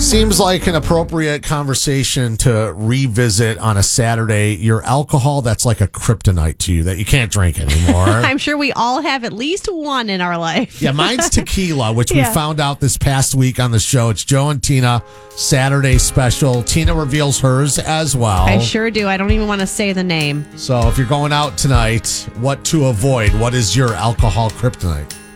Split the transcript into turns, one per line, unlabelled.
Seems like an appropriate conversation to revisit on a Saturday. Your alcohol that's like a kryptonite to you that you can't drink anymore.
I'm sure we all have at least one in our life.
Yeah, mine's tequila, which we found out this past week on the show. It's Joe and Tina Saturday special. Tina reveals hers as well.
I sure do. I don't even want to say the name.
So if you're going out tonight, what to avoid? What is your alcohol kryptonite?